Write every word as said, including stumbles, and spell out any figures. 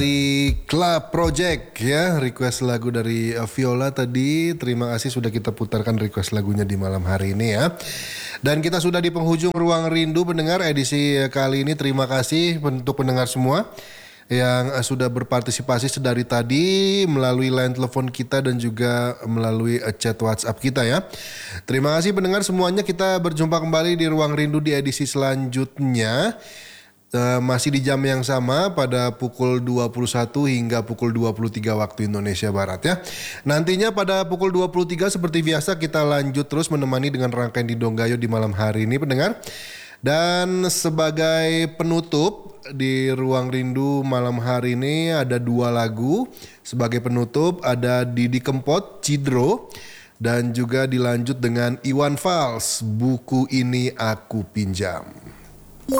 Di Club Project ya, request lagu dari uh, Viola tadi. Terima kasih sudah kita putarkan request lagunya di malam hari ini ya. Dan kita sudah di penghujung Ruang Rindu pendengar edisi uh, kali ini. Terima kasih untuk pendengar semua yang uh, sudah berpartisipasi sedari tadi melalui line telepon kita dan juga melalui uh, chat WhatsApp kita ya. Terima kasih pendengar semuanya. Kita berjumpa kembali di Ruang Rindu di edisi selanjutnya. Uh, masih di jam yang sama pada pukul dua puluh satu hingga pukul dua puluh tiga waktu Indonesia Barat ya. Nantinya pada pukul dua puluh tiga seperti biasa kita lanjut terus menemani dengan rangkaian Didong Gayo di malam hari ini pendengar. Dan sebagai penutup di Ruang Rindu malam hari ini ada dua lagu. Sebagai penutup ada Didi Kempot, Cidro. Dan juga dilanjut dengan Iwan Fals, Buku Ini Aku Pinjam.